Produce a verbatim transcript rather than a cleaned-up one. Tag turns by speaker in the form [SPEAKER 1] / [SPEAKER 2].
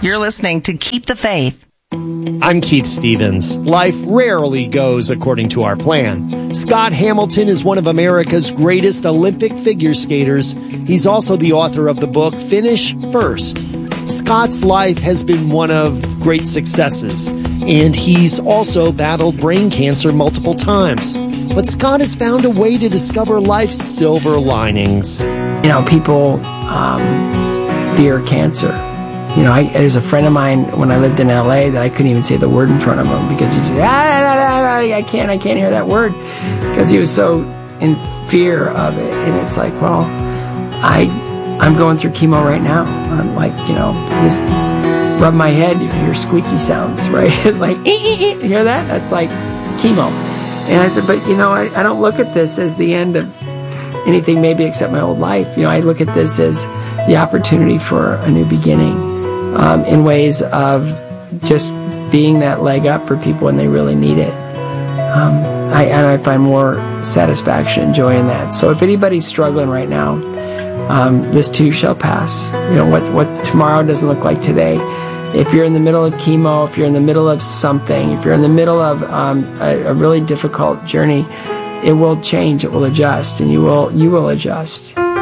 [SPEAKER 1] You're listening to Keep the Faith.
[SPEAKER 2] I'm Keith Stevens. Life rarely goes according to our plan. Scott Hamilton is one of America's greatest Olympic figure skaters. He's also the author of the book Finish First. Scott's life has been one of great successes, and he's also battled brain cancer multiple times. But Scott has found a way to discover life's silver linings.
[SPEAKER 3] You know, people um, fear cancer. You know, I, there's a friend of mine when I lived in L A that I couldn't even say the word in front of him because he said, ah, ah, ah, ah, I can't, I can't hear that word, because he was so in fear of it. And it's like, well, I, I'm going through chemo right now. I'm like, you know, just rub my head, you hear squeaky sounds, right? It's like, ee, ee, ee. You hear that? That's like chemo. And I said, but you know, I, I don't look at this as the end of anything maybe except my old life. You know, I look at this as the opportunity for a new beginning. Um, in ways of just being that leg up for people when they really need it. Um, I, and I find more satisfaction and joy in that. So if anybody's struggling right now, um, this too shall pass. You know, what, what tomorrow doesn't look like today. If you're in the middle of chemo, if you're in the middle of something, if you're in the middle of um, a, a really difficult journey, it will change, it will adjust, and you will you will adjust.